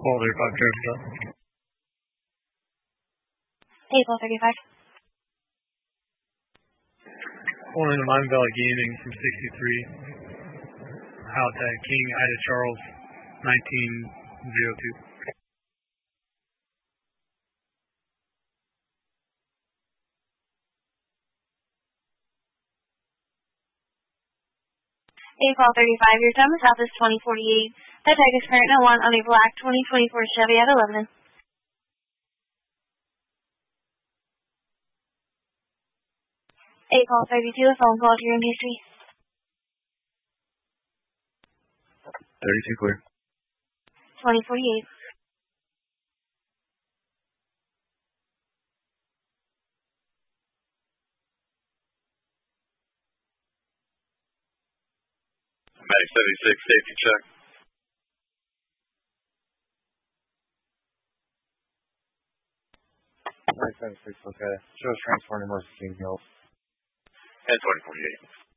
1235 drives up. 1235. Calling into Mine Valley Gaming from 63. Howtag King Ida Charles 1902. 35. Your time is Southwest 2048. That tag is current now on a black 2024 Chevy at 11. 32. A phone call to your history. 32 clear. 2048. Max 76, safety check. Max 76, okay. Shows transport emergency King Hills. And 2048.